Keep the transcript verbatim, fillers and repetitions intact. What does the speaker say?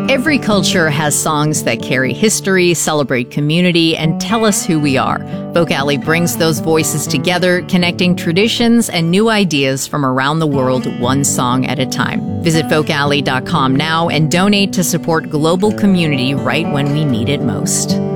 Every culture has songs that carry history, celebrate community, and tell us who we are. Folk Alley brings those voices together, connecting traditions and new ideas from around the world, one song at a time. Visit folk alley dot com now and donate to support global community right when we need it most.